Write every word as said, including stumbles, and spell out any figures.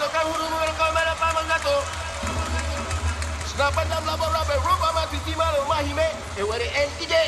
Snapandam la borra be roba matiti malo mahime e were entide